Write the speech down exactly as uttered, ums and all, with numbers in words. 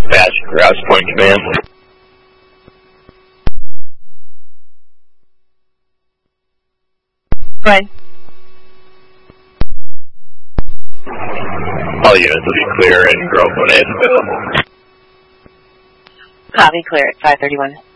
Dispatch, Grouse Point Command. Right. All units will be clear and Grove one is available. Copy, clear at five thirty-one.